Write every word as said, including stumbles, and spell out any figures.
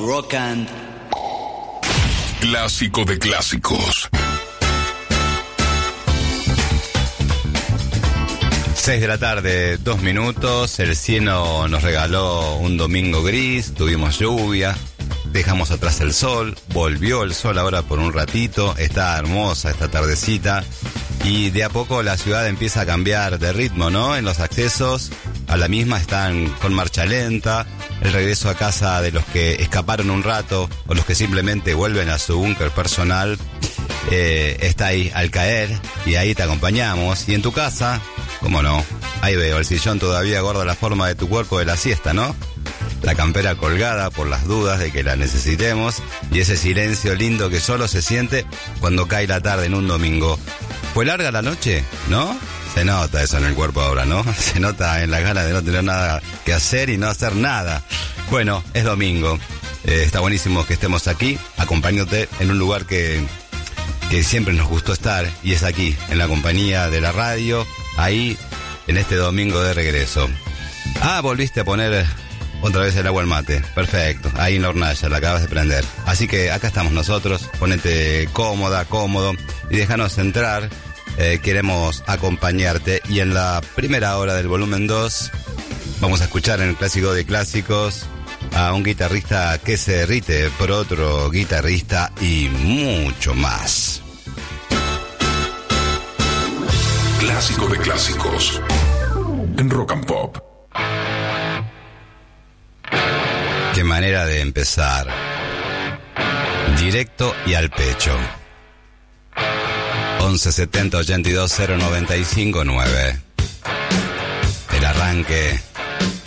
Rock and Clásico de clásicos. Seis de la tarde, dos minutos. El cielo nos regaló un domingo gris, tuvimos lluvia, dejamos atrás el sol, volvió el sol ahora por un ratito, está hermosa esta tardecita y de a poco la ciudad empieza a cambiar de ritmo, ¿no? En los accesos a la misma están con marcha lenta, el regreso a casa de los que escaparon un rato o los que simplemente vuelven a su búnker personal eh, está ahí al caer y ahí te acompañamos. Y en tu casa, ¿cómo no? Ahí veo, el sillón todavía guarda la forma de tu cuerpo de la siesta, ¿no? La campera colgada por las dudas de que la necesitemos y ese silencio lindo que solo se siente cuando cae la tarde en un domingo. ¿Fue larga la noche? ¿No? Se nota eso en el cuerpo ahora, ¿no? Se nota en las ganas de no tener nada que hacer y no hacer nada. Bueno, es domingo. Eh, está buenísimo que estemos aquí, acompañándote en un lugar que, que siempre nos gustó estar, y es aquí, en la compañía de la radio, ahí, en este domingo de regreso. Ah, volviste a poner otra vez el agua al mate. Perfecto, ahí en la hornalla, la acabas de prender. Así que acá estamos nosotros, ponete cómoda, cómodo, y déjanos entrar. Eh, queremos acompañarte y en la primera hora del volumen dos vamos a escuchar en el clásico de clásicos a un guitarrista que se derrite por otro guitarrista y mucho más. Clásico de clásicos en Rock and Pop. Qué manera de empezar. Directo y al pecho. once setenta ochenta y dos cero noventa y cinco nueve. El arranque